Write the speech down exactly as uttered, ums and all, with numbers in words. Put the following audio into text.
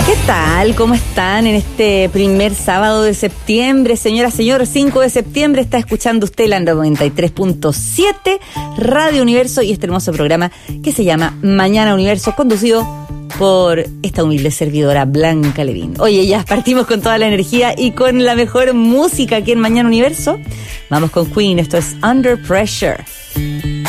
¿Qué tal? ¿Cómo están en este primer sábado de septiembre? Señora, señor, cinco de septiembre está escuchando usted la noventa y tres punto siete Radio Universo y este hermoso programa que se llama Mañana Universo, conducido por esta humilde servidora Blanca Levín. Oye, ya partimos con toda la energía y con la mejor música aquí en Mañana Universo. Vamos con Queen, esto es Under Pressure.